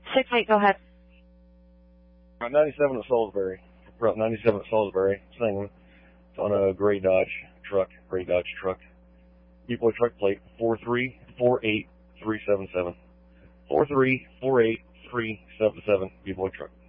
6-8, go ahead. 97 at Salisbury. Route 97 at Salisbury. Singing. It's on a gray Dodge truck. Depot truck plate 4348377. 4348377. Depot truck.